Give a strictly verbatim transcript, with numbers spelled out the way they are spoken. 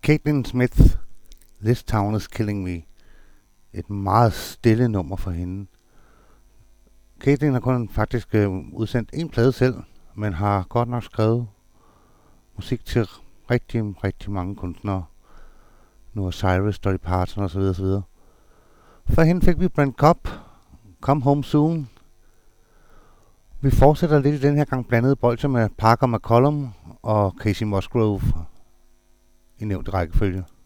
Caitlin Smith, This Town is Killing Me. Et meget stille nummer for hende. Caitlin har kun faktisk øh, udsendt en plade selv, men har godt nok skrevet musik til rigtig, rigtig mange kunstnere. Nu er Cyrus, Dolly Parton osv. osv. For hende fik vi Brent Cobb, Come Home Soon. Vi fortsætter lidt i den her gang blandet bolcher med Parker McCollum og Casey Musgrove i nævnt rækkefølge.